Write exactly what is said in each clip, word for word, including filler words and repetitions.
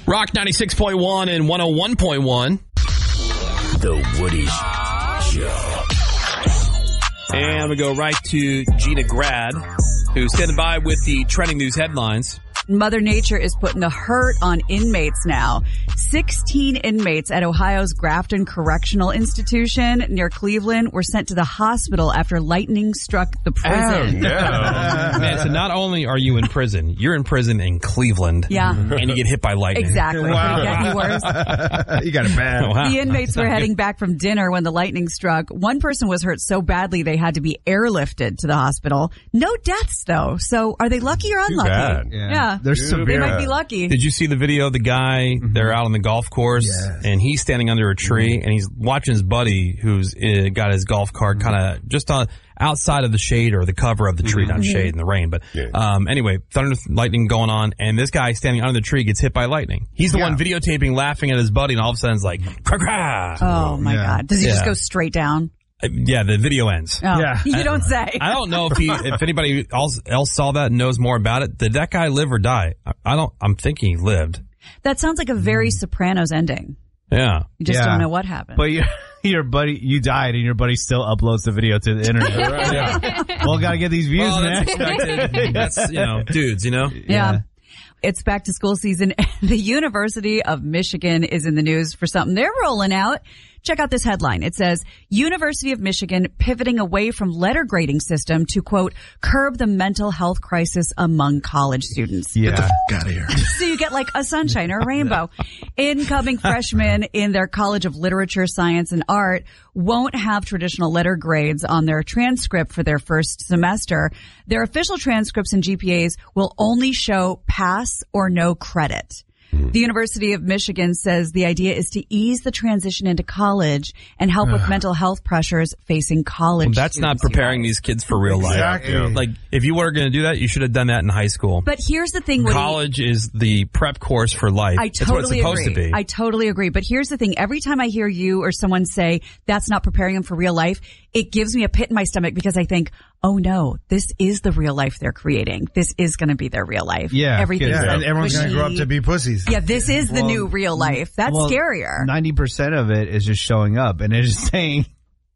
Rock ninety-six point one and one oh one point one. The Woody Show. And we go right to Gina Grad, who's standing by with the trending news headlines. Mother Nature is putting the hurt on inmates now. sixteen inmates at Ohio's Grafton Correctional Institution near Cleveland were sent to the hospital after lightning struck the prison. Oh, no. Man, so not only are you in prison, you're in prison in Cleveland. Yeah. And you get hit by lightning. Exactly. Wow. Could it get any worse? You got it bad. Wow. The inmates were heading back from dinner when the lightning struck. One person was hurt so badly they had to be airlifted to the hospital. No deaths, though. So are they lucky or unlucky? bad. Yeah. Yeah. They're severe. They might be lucky. Did you see the video of the guy? Mm-hmm. They're out on the golf course, Yes. and he's standing under a tree, and he's watching his buddy who's uh, got his golf cart kind of just on outside of the shade or the cover of the tree, Mm-hmm. not shade in the rain. But Yeah. um, anyway, thunder, lightning going on, and this guy standing under the tree gets hit by lightning. He's the Yeah. one videotaping, laughing at his buddy, and all of a sudden it's like, cra cra. Oh, my Yeah. God. Does he just Yeah. go straight down? Uh, yeah, the video ends. Oh, Yeah. You don't say. I don't know if he, if anybody else, else saw that and knows more about it. Did that guy live or die? I, I don't. I'm thinking he lived. That sounds like a very Sopranos ending. Yeah. You just Yeah. don't know what happened. But your, your buddy, you died, and your buddy still uploads the video to the internet. Yeah. Well, gotta get these views, Well, man. that's expected. That's, you know, dudes, you know? yeah. It's back to school season. The University of Michigan is in the news for something they're rolling out. Check out this headline. It says, University of Michigan pivoting away from letter grading system to, quote, curb the mental health crisis among college students. Yeah. Got here. So you get like a sunshine or a rainbow. Incoming freshmen in their College of Literature, Science, and Art won't have traditional letter grades on their transcript for their first semester. Their official transcripts and G P As will only show pass or no credit. The University of Michigan says the idea is to ease the transition into college and help with mental health pressures facing college Well, that's not students, you preparing guys. these kids for real life. Exactly. Like, if you were going to do that, you should have done that in high school. But here's the thing. Woody, College is the prep course for life. I That's what it's totally supposed agree. to be. I totally agree. But here's the thing. Every time I hear you or someone say that's not preparing them for real life, it gives me a pit in my stomach because I think, oh no, this is the real life they're creating. This is going to be their real life. Yeah. Everything's Yeah. so And everyone's going to pushy. grow up to be pussies. Yeah, this is the Well, new real life. That's well, scarier. ninety percent of it is just showing up, and it is saying,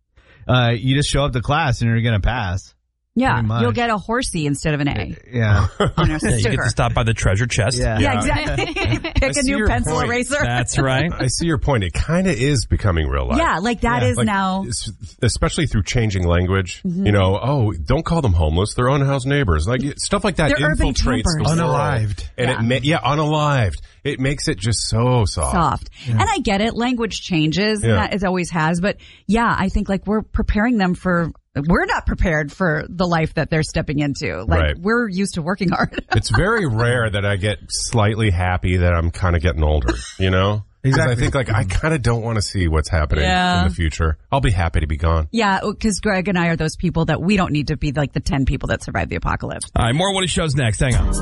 uh, you just show up to class and you're going to pass. Yeah, pretty much. you'll get a horsey instead of an A Yeah. on your Yeah, sticker. you get to stop by the treasure chest. Yeah. Yeah, exactly. Pick a see new your pencil point. eraser. That's right. I see your point. It kind of is becoming real life. Yeah, like that is Like, now. es- especially through changing language. You know, oh, don't call them homeless; they're unhoused neighbors. Like stuff like that They're urban infiltrates the campers. world. Unalived. and Yeah. it ma- yeah, unalived. It makes it just so soft. Soft. And I get it. Language changes. Yeah. And that it always has. But yeah, I think like we're preparing them for, we're not prepared for the life that they're stepping into. Like Right. we're used to working hard. It's very rare that I get slightly happy that I'm kind of getting older. You know. Because Exactly. I think like I kind of don't want to see what's happening Yeah. in the future. I'll be happy to be gone. Yeah, because Greg and I are those people that we don't need to be like the ten people that survived the apocalypse. All right, more Woody Show's next. Hang on. The,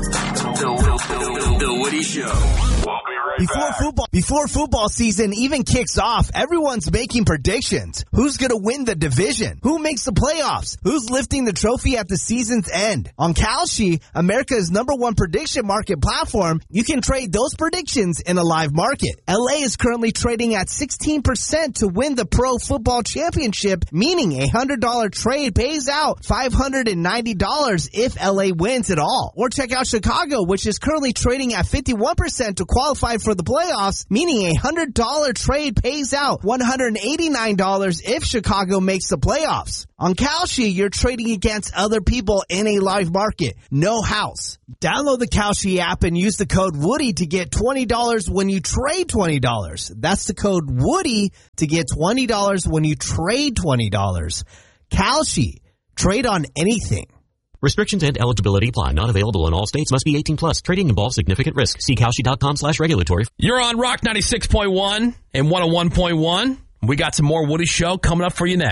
the, the, the Woody Show. Before football, before football season even kicks off, everyone's making predictions. Who's going to win the division? Who makes the playoffs? Who's lifting the trophy at the season's end? On Kalshi, America's number one prediction market platform, you can trade those predictions in a live market. L A is currently trading at sixteen percent to win the Pro Football Championship, meaning a one hundred dollars trade pays out five hundred ninety dollars if L A wins it all. Or check out Chicago, which is currently trading at fifty-one percent to qualify for the playoffs, meaning a one hundred dollars trade pays out one hundred eighty-nine dollars if Chicago makes the playoffs. On Kalshi, you're trading against other people in a live market. No house. Download the Kalshi app and use the code Woody to get twenty dollars when you trade twenty dollars. That's the code Woody to get twenty dollars when you trade twenty dollars. Kalshi. Trade on anything. Restrictions and eligibility apply. Not available in all states. Must be eighteen plus. Trading involves significant risk. See Kalshi.com slash regulatory. You're on Rock ninety-six point one and one oh one point one. We got some more Woody Show coming up for you next.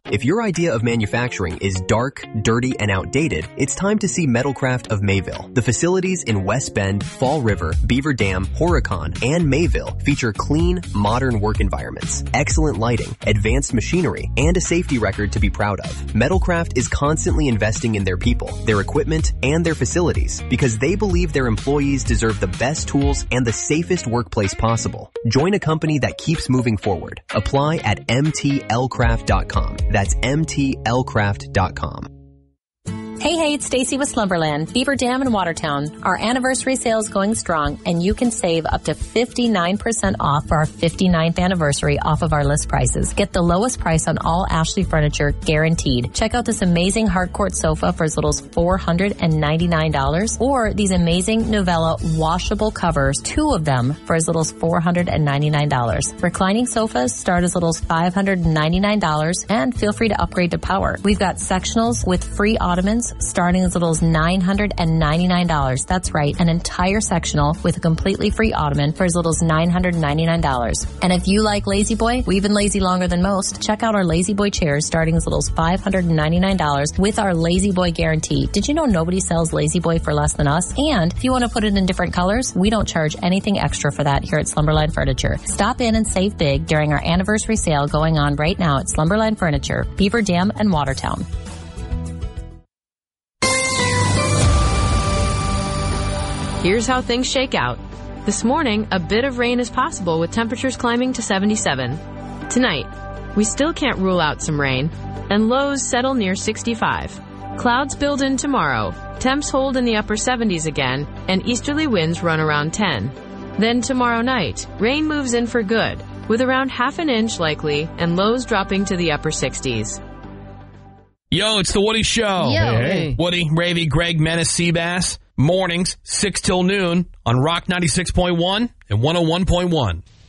If your idea of manufacturing is dark, dirty, and outdated, it's time to see Metalcraft of Mayville. The facilities in West Bend, Fall River, Beaver Dam, Horicon, and Mayville feature clean, modern work environments, excellent lighting, advanced machinery, and a safety record to be proud of. Metalcraft is constantly investing in their people, their equipment, and their facilities because they believe their employees deserve the best tools and the safest workplace possible. Join a company that keeps moving forward. Apply at M T L craft dot com. That's M T L craft dot com. Hey, hey, it's Stacy with Slumberland, Beaver Dam in Watertown. Our anniversary sale is going strong, and you can save up to fifty-nine percent off for our fifty-ninth anniversary off of our list prices. Get the lowest price on all Ashley furniture, guaranteed. Check out this amazing hardcourt sofa for as little as four hundred ninety-nine dollars, or these amazing Novella washable covers, two of them for as little as four hundred ninety-nine dollars. Reclining sofas start as little as five hundred ninety-nine dollars, and feel free to upgrade to power. We've got sectionals with free ottomans starting as little as nine hundred ninety-nine dollars. That's right, an entire sectional with a completely free ottoman for as little as nine hundred ninety-nine dollars. And if you like Lazy Boy, we've been lazy longer than most. Check out our Lazy Boy chairs starting as little as five hundred ninety-nine dollars with our Lazy Boy guarantee. Did you know nobody sells Lazy Boy for less than us? And if you want to put it in different colors, we don't charge anything extra for that here at Slumberline Furniture. Stop in and save big during our anniversary sale going on right now at Slumberline Furniture, Beaver Dam and Watertown. Here's how things shake out. This morning, a bit of rain is possible with temperatures climbing to seventy-seven. Tonight, we still can't rule out some rain, and lows settle near sixty-five. Clouds build in tomorrow, temps hold in the upper seventies again, and easterly winds run around ten. Then tomorrow night, rain moves in for good, with around half an inch likely, and lows dropping to the upper sixties. Yo, it's the Woody Show. Yo. Hey, hey. Woody, Ravy, Greg, Menace, Seabass. Mornings, six till noon on Rock ninety-six point one and one oh one point one.